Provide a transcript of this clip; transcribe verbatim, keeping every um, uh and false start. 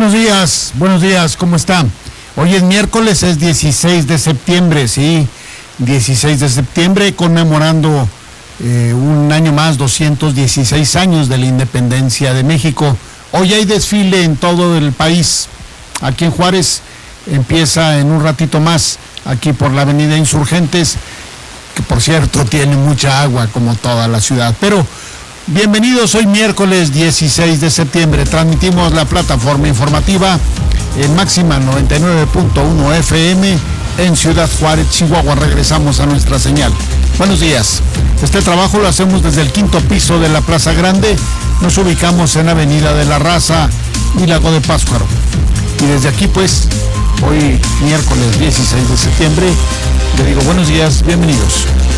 Buenos días, buenos días, ¿cómo está? Hoy es miércoles, es dieciséis de septiembre, sí, dieciséis de septiembre, conmemorando eh, un año más, doscientos dieciséis años de la independencia de México. Hoy hay desfile en todo el país. Aquí en Juárez empieza en un ratito más, aquí por la avenida Insurgentes, que por cierto tiene mucha agua como toda la ciudad, pero bienvenidos, hoy miércoles dieciséis de septiembre, transmitimos la plataforma informativa en máxima noventa y nueve punto uno F M en Ciudad Juárez, Chihuahua. Regresamos a nuestra señal. Buenos días. Este trabajo lo hacemos desde el quinto piso de la Plaza Grande. Nos ubicamos en Avenida de la Raza y Lago de Pátzcuaro. Y desde aquí, pues, hoy miércoles dieciséis de septiembre, le digo buenos días, bienvenidos.